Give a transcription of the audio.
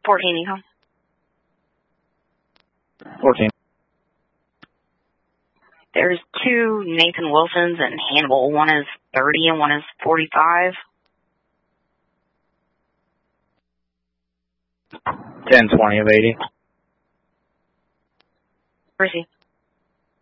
14, Econ. 14. There's 2 Nathan Wilsons in Hannibal. One is 30 and one is 45. 10-20 of 80. Where is he?